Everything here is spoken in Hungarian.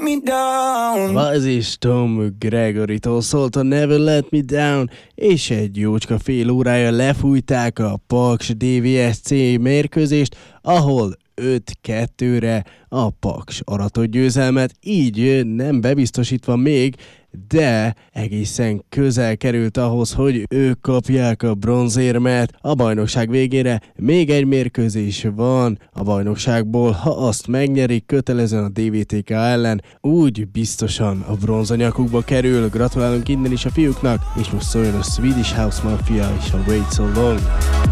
me down. Bazis Tom Gregory-tól szólt a Never Let Me Down, és egy jócska fél órája lefújták a Paks DVSC mérkőzést, ahol 5-2-re a Paks aratott győzelmet, így nem bebiztosítva még, de egészen közel került ahhoz, hogy ők kapják a bronzérmet. A bajnokság végére még egy mérkőzés van a bajnokságból, ha azt megnyerik kötelezően a DVTK ellen, úgy biztosan a bronzanyakukba kerül. Gratulálunk innen is a fiúknak, és most szóljon a Swedish House Mafia és a Wait So Long.